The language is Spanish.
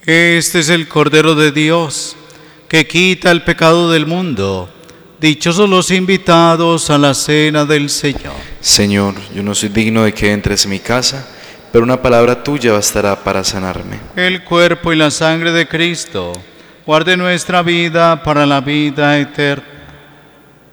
Este es el Cordero de Dios, que quita el pecado del mundo. Dichosos los invitados a la cena del Señor. Señor, yo no soy digno de que entres en mi casa, pero una palabra tuya bastará para sanarme. El cuerpo y la sangre de Cristo guarde nuestra vida para la vida eterna.